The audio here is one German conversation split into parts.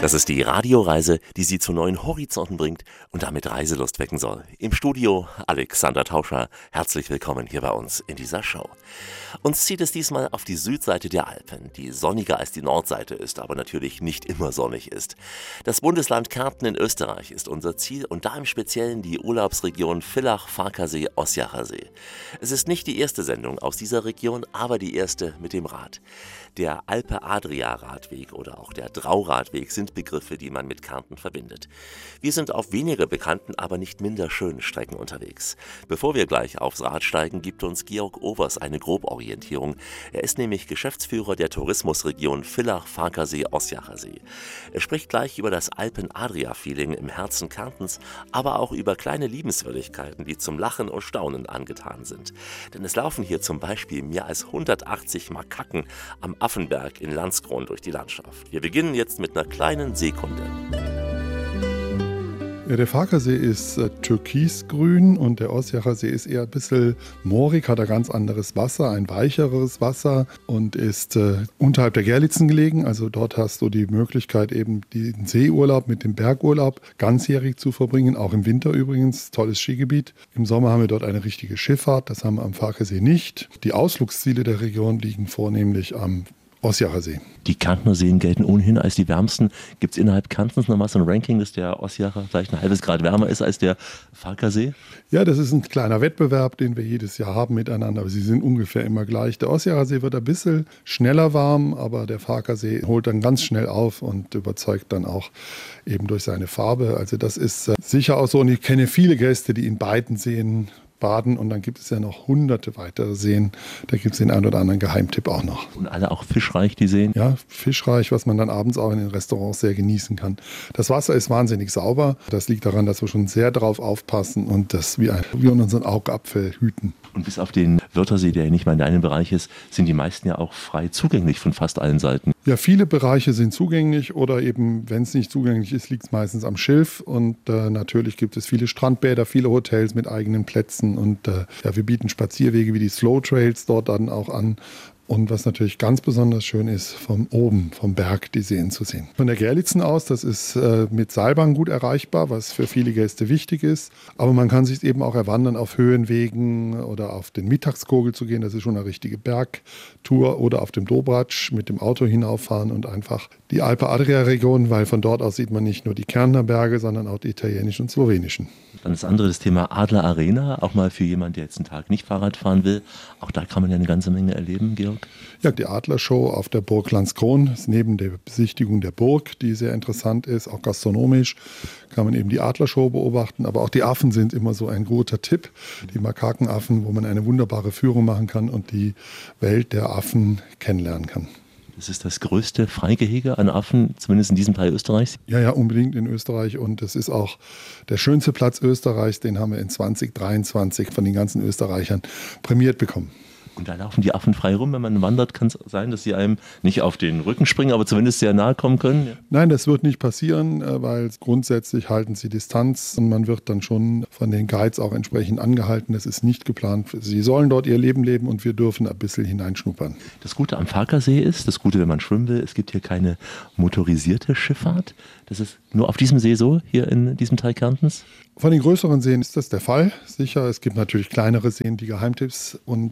Das ist die Radioreise, die Sie zu neuen Horizonten bringt und damit Reiselust wecken soll. Im Studio Alexander Tauscher. Herzlich willkommen hier bei uns in dieser Show. Uns zieht es diesmal auf die Südseite der Alpen, die sonniger als die Nordseite ist, aber natürlich nicht immer sonnig ist. Das Bundesland Kärnten in Österreich ist unser Ziel und da im Speziellen die Urlaubsregion Villach-Farkasee-Ossiacher See. Es ist nicht die erste Sendung aus dieser Region, aber die erste mit dem Rad. Der Alpe-Adria-Radweg oder auch der Drauradweg sind Begriffe, die man mit Kärnten verbindet. Wir sind auf weniger bekannten, aber nicht minder schönen Strecken unterwegs. Bevor wir gleich aufs Rad steigen, gibt uns Georg Overs eine Groborientierung. Er ist nämlich Geschäftsführer der Tourismusregion Villach-Farkasee-Ossiacher See. Er spricht gleich über das Alpen-Adria-Feeling im Herzen Kärntens, aber auch über kleine Liebenswürdigkeiten, die zum Lachen und Staunen angetan sind. Denn es laufen hier zum Beispiel mehr als 180 Makaken am Affenberg in Landskron durch die Landschaft. Wir beginnen jetzt mit einer kleinen Seekunde. Ja, der Farkasee ist türkisgrün und der Ossiacher See ist eher ein bisschen moorig, hat ein ganz anderes Wasser, ein weicheres Wasser und ist unterhalb der Gerlitzen gelegen. Also dort hast du die Möglichkeit, eben den Seeurlaub mit dem Bergurlaub ganzjährig zu verbringen, auch im Winter übrigens, tolles Skigebiet. Im Sommer haben wir dort eine richtige Schifffahrt, das haben wir am Farkasee nicht. Die Ausflugsziele der Region liegen vornehmlich am Ossiacher See. Die Kärntner Seen gelten ohnehin als die wärmsten. Gibt es innerhalb Kärntens nochmal so ein Ranking, dass der Ossiacher vielleicht ein halbes Grad wärmer ist als der Farkasee? Ja, das ist ein kleiner Wettbewerb, den wir jedes Jahr haben miteinander, aber sie sind ungefähr immer gleich. Der Ossiacher See wird ein bisschen schneller warm, aber der Farkasee holt dann ganz schnell auf und überzeugt dann auch eben durch seine Farbe. Also das ist sicher auch so, und ich kenne viele Gäste, die in beiden Seen baden, und dann gibt es ja noch hunderte weitere Seen. Da gibt es den einen oder anderen Geheimtipp auch noch. Und alle auch fischreich, die Seen? Ja, fischreich, was man dann abends auch in den Restaurants sehr genießen kann. Das Wasser ist wahnsinnig sauber. Das liegt daran, dass wir schon sehr drauf aufpassen und das wie unseren Augapfel hüten. Und bis auf den Wörthersee, der ja nicht mal in deinem Bereich ist, sind die meisten ja auch frei zugänglich von fast allen Seiten. Ja, viele Bereiche sind zugänglich oder eben, wenn es nicht zugänglich ist, liegt es meistens am Schilf. Und natürlich gibt es viele Strandbäder, viele Hotels mit eigenen Plätzen. Und wir bieten Spazierwege wie die Slow Trails dort dann auch an. Und was natürlich ganz besonders schön ist, vom Berg die Seen zu sehen. Von der Gerlitzen aus, das ist mit Seilbahn gut erreichbar, was für viele Gäste wichtig ist. Aber man kann sich eben auch erwandern auf Höhenwegen oder auf den Mittagskogel zu gehen. Das ist schon eine richtige Bergtour. Oder auf dem Dobratsch mit dem Auto hinauffahren und einfach die Alpe-Adria-Region, weil von dort aus sieht man nicht nur die Kärntner Berge, sondern auch die italienischen und slowenischen. Dann das andere, das Thema Adler Arena, auch mal für jemanden, der jetzt einen Tag nicht Fahrrad fahren will. Auch da kann man ja eine ganze Menge erleben, Georg. Ja, die Adlershow auf der Burg Landskron ist neben der Besichtigung der Burg, die sehr interessant ist, auch gastronomisch, kann man eben die Adlershow beobachten. Aber auch die Affen sind immer so ein guter Tipp. Die Makakenaffen, wo man eine wunderbare Führung machen kann und die Welt der Affen kennenlernen kann. Das ist das größte Freigehege an Affen, zumindest in diesem Teil Österreichs? Ja, unbedingt in Österreich. Und es ist auch der schönste Platz Österreichs. Den haben wir in 2023 von den ganzen Österreichern prämiert bekommen. Und da laufen die Affen frei rum. Wenn man wandert, kann es sein, dass sie einem nicht auf den Rücken springen, aber zumindest sehr nahe kommen können? Ja. Nein, das wird nicht passieren, weil grundsätzlich halten sie Distanz und man wird dann schon von den Guides auch entsprechend angehalten. Das ist nicht geplant. Sie sollen dort ihr Leben leben und wir dürfen ein bisschen hineinschnuppern. Das Gute am Farkasee ist, das Gute, wenn man schwimmen will, es gibt hier keine motorisierte Schifffahrt. Das ist nur auf diesem See so, hier in diesem Teil Kärntens? Von den größeren Seen ist das der Fall, sicher. Es gibt natürlich kleinere Seen, die Geheimtipps, und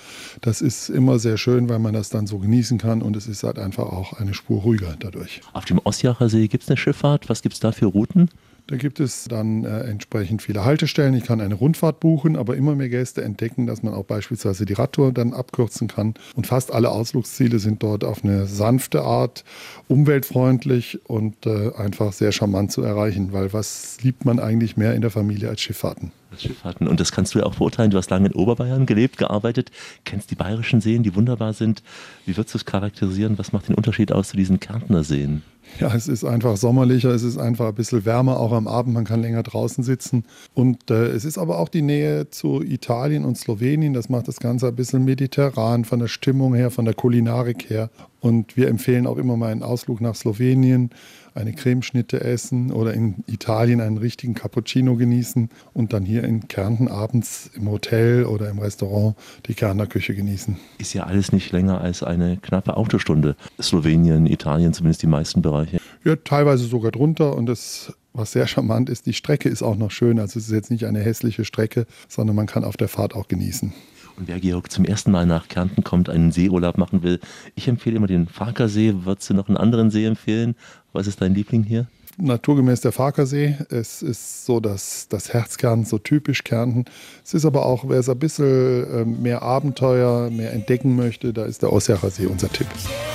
das ist immer sehr schön, weil man das dann so genießen kann und es ist halt einfach auch eine Spur ruhiger dadurch. Auf dem Ossiacher See gibt es eine Schifffahrt. Was gibt es da für Routen? Da gibt es dann entsprechend viele Haltestellen. Ich kann eine Rundfahrt buchen, aber immer mehr Gäste entdecken, dass man auch beispielsweise die Radtour dann abkürzen kann. Und fast alle Ausflugsziele sind dort auf eine sanfte Art, umweltfreundlich und einfach sehr charmant zu erreichen. Weil was liebt man eigentlich mehr in der Familie als Schifffahrten? Schifffahrten. Und das kannst du ja auch beurteilen. Du hast lange in Oberbayern gelebt, gearbeitet, kennst die bayerischen Seen, die wunderbar sind. Wie würdest du es charakterisieren? Was macht den Unterschied aus zu diesen Kärntner Seen? Ja, es ist einfach sommerlicher, es ist einfach ein bisschen wärmer, auch am Abend, man kann länger draußen sitzen. Und es ist aber auch die Nähe zu Italien und Slowenien, das macht das Ganze ein bisschen mediterran, von der Stimmung her, von der Kulinarik her. Und wir empfehlen auch immer mal einen Ausflug nach Slowenien, eine Cremeschnitte essen oder in Italien einen richtigen Cappuccino genießen und dann hier in Kärnten abends im Hotel oder im Restaurant die Kärntner Küche genießen. Ist ja alles nicht länger als eine knappe Autostunde. Slowenien, Italien, zumindest die meisten Bereiche. Ja, teilweise sogar drunter und das, was sehr charmant ist, die Strecke ist auch noch schön. Also es ist jetzt nicht eine hässliche Strecke, sondern man kann auf der Fahrt auch genießen. Und wer, Georg, zum ersten Mal nach Kärnten kommt, einen Seeurlaub machen will, ich empfehle immer den Farkasee. Würdest du noch einen anderen See empfehlen? Was ist dein Liebling hier? Naturgemäß der Farkasee. Es ist so das Herz Kärntens, so typisch Kärnten. Es ist aber auch, wer es ein bisschen mehr Abenteuer, mehr entdecken möchte, da ist der Osjacher See unser Tipp.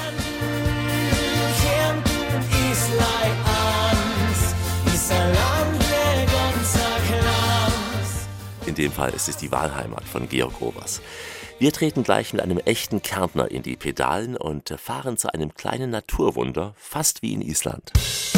In dem Fall ist es die Wahlheimat von Georg Robers. Wir treten gleich mit einem echten Kärntner in die Pedalen und fahren zu einem kleinen Naturwunder, fast wie in Island.